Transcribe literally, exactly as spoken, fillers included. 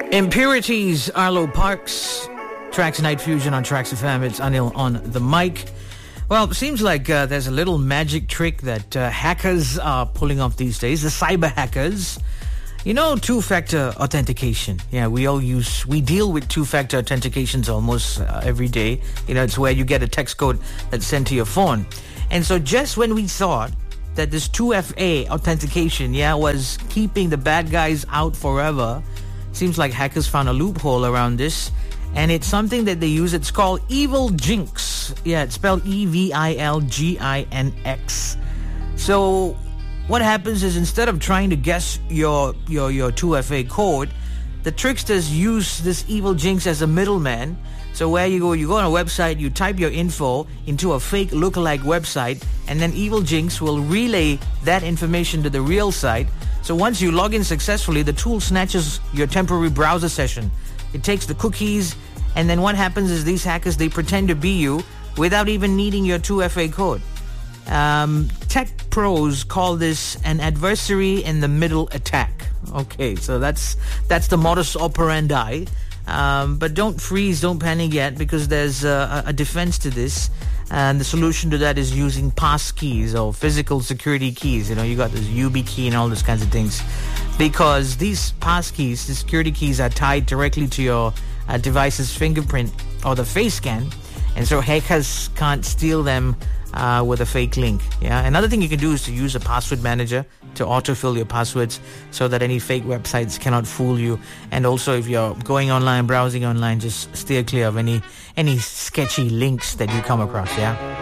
Impurities, Arlo Parks, Tracks Night Fusion on Tracks F M. It's Anil on the mic. Well, it seems like uh, there's a little magic trick that uh, hackers are pulling off these days, the cyber hackers. You know, two-factor authentication. Yeah, we all use, we deal with two-factor authentications almost uh, every day. You know, it's where you get a text code that's sent to your phone. And so just when we thought that this two F A authentication, yeah, was keeping the bad guys out forever, seems like hackers found a loophole around this, and it's something that they use. It's called Evil Jinx. Yeah, it's spelled E V I L G I N X. So what happens is, instead of trying to guess your your your two F A code, the tricksters use this Evil Jinx as a middleman. So where you go, you go on a website, you type your info into a fake lookalike website, and then Evil Jinx will relay that information to the real site. So once you log in successfully, the tool snatches your temporary browser session. It takes the cookies, and then what happens is these hackers, they pretend to be you without even needing your two F A code. Um, tech pros call this an adversary in the middle attack. Okay, so that's that's the modus operandi. Um, but don't freeze, don't panic yet, because there's uh, a defense to this. And the solution to that is using pass keys or physical security keys. You know, you got this YubiKey and all those kinds of things. Because these pass keys, the security keys, are tied directly to your uh, device's fingerprint or the face scan. And so hackers can't steal them uh, with a fake link. Yeah. Another thing you can do is to use a password manager to autofill your passwords so that any fake websites cannot fool you. And also, if you're going online, browsing online, just steer clear of any any sketchy links that you come across. Yeah.